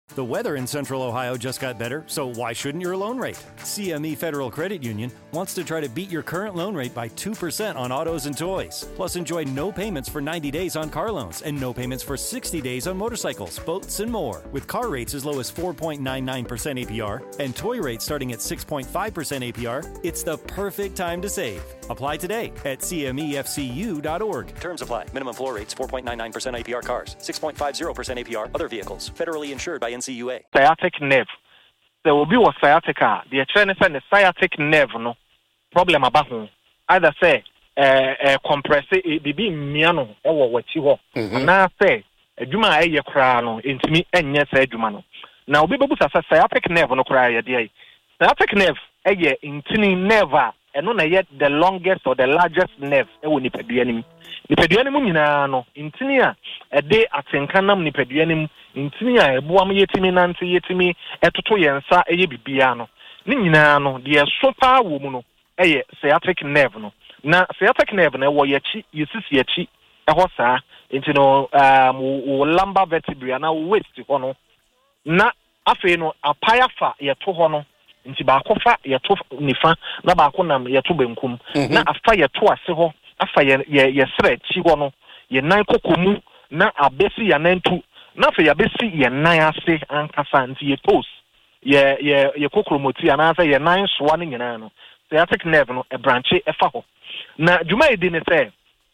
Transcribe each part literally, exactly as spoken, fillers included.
The weather in Central Ohio just got better, so why shouldn't your loan rate? C M E Federal Credit Union wants to try to beat your current loan rate by two percent on autos and toys. Plus, enjoy no payments for ninety days on car loans and no payments for sixty days on motorcycles, boats, and more. With car rates as low as four point nine nine percent A P R and toy rates starting at six point five percent A P R, it's the perfect time to save. Apply today at C M E F C U dot org. Terms apply. Minimum floor rates four point nine nine percent A P R cars, six point five zero percent A P R other vehicles. Federally insured by N C U A. Sciatic nerve. There will be a sciatica. The trainer said the sciatic nerve no problem about home. Either say uh, uh, compress it be miano or what you want. Now say a juma a crano into me and yes a jumano. Now be able to say sciatic nerve no cry a day. Sciatic nerve a year in tiny never and not yet the longest or the largest nerve a will nip the enemy. Nipedianum no intinia a day at Senkanam nipedianum intinia buam yetimi nanti yetimi etoto yensa eye bibiano ni nyina no de sopa wo mu no eye sciatic nerve no na sciatic nerve na wo yachi yesisi yachi eho saa enti no um wo lumbar vertebrae na waist ho no na afi no apaya fa yeto ho no nti ba kofa yeto nifa na ba konam yeto benkum na afa yeto ase ho afa ye ye sre chi ho no ye nan kokomu na abesi ya nantu na fa ya besi ye nan ase ankasa nti ye toes ye ye ye kokromoti ana say ye nan soa ne nyina no sciatic nerve no e branche e fa ho na djuma edi ne say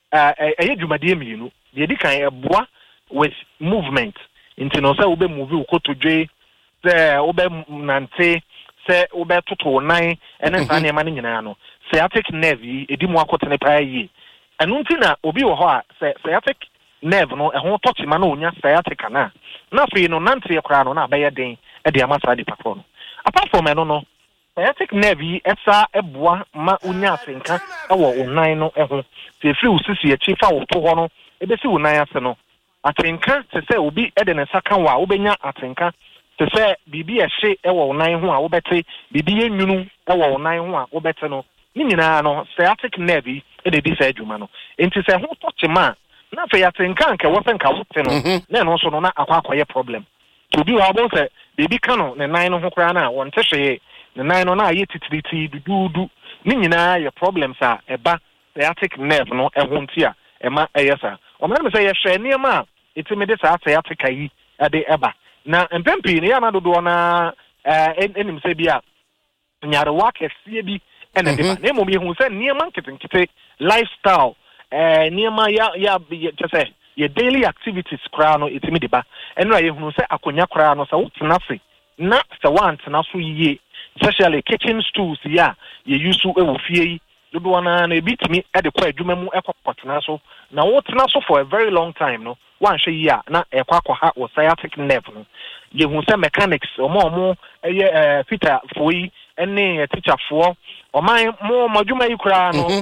eh eh djumade emienu de edi kan e boa with movement nti no say wo be move ukotodwe say wo be nante say wo be toto nan ene sa ne ma ne nyina no sciatic nerve edi mu akotene pa yi enu nti na obi wo ho a sciatic nerve no ehon touch ma na onya sciatica na na fe no nante ekra no na abaye den e de amasa di pakro no apart from eno no sciatic nerve esa eboa ma onya asenka e wo onan no ehon se free usisi echi fa wo to ho no e be si onan ase no asenka se se obi e de ne saka wa wo benya asenka se se bibi ehye e wo onan ho a wo bete bibi enwunu e wo onan ho a wo bete no ni nyina no sciatic nerve e de di sa adwuma no enti se ho touch ma na fe ya tenka nke wo senka wo te no na no so no na akwa akwa problem to bi wa bo se baby kano ne nan no ho kra na won te hwe ne nan no na aye titiriti dududu ni nyina ye problems a eba sciatic nerve no e ho ntia e ma eyesa o ma me se ye hwe ne ma etime de sa sciatic yi ade eba na empempi ne ya na dodo na eh enim se bia nyare wa kese bi ene de ba na mo bi hu se ne ma nkete lifestyle eh niema ya ya just say your daily activities kra no itimi de ba eno aye hunu se akonya kra no se wotena se na se want na so yie especially kitchen stools ya ye use e wo fie yi dodo na na ebitimi e de kwa adwuma mu ekopotena so na wotena so for a very long time no wan hwe yi a na ekwa akwa wo sciatic nerve no ye hu se mechanics omo omo eye eh fitter foi ene teacher fo o man mo madwuma yi kura no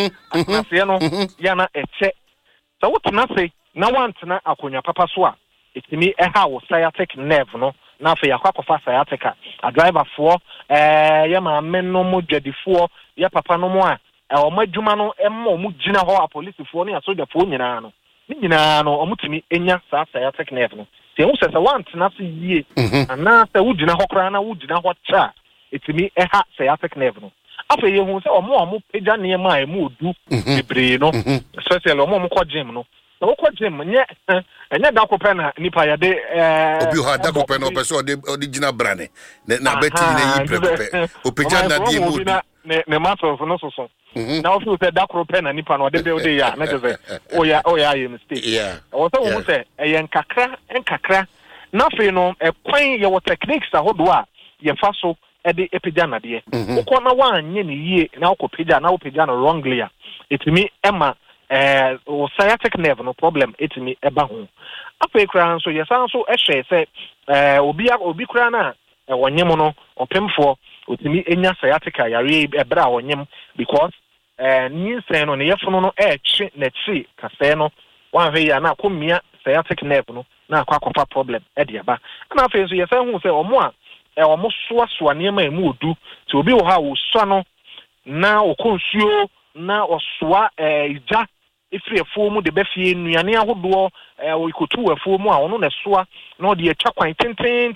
asase no ya na eche so wotena se na wantena akonya papa so a etimi eha wo sciatic nerve no na fa yakwa kofa sciatica a driver fo eh ya ma men no mo dwadifo ya papa no mo a o madwuma no emma o mu gina ho a police fo ne aso dwafo nyina no ni nyina no o mutimi enya sa sciatic nerve no se wo se se wantena se yie ana se wo gina ho kra na wo gina ho cha etimi eha sciatic nerve no afa ye hu se omo omo pega ne ma emu odu bebre no especially omo omo ko gym no so ko gym nye enya da ko pe na nipa ya de eh obi ha da ko pe no pe so de original brand na beti na yi pre o pega na de mu ne ne matter of no so so na o fi se da ko pe na nipa no de de ya na je say o ya o ya ye mistake yeah o so wo se e nkakra nkakra na fe no e kwan ye wo techniques ahodo a ye fa so e de epija na de uko na wanye ne yie na uko pija na upija no wrongly a etimi ema eh o sciatic nerve no problem etimi eba ho afa ekra so yesan so ehwe se eh obi obi kra na e wonyem no opemfo otimi enya sciatica yare ebra wonyem because eh nyinsen no ne yefono no eche na chi kase no wan hwe ya na komia sciatic nerve no na akwa akwa problem e de aba na afa so yesan hu se omo a e omo soa soa ne ma emu odu ti obi wo ha wo soa no na okonsuo na osoa eh ija ifri efuo mu de befie nuane ahodo eh ikotu efuo mu a ono na soa na de atwa kwan tenten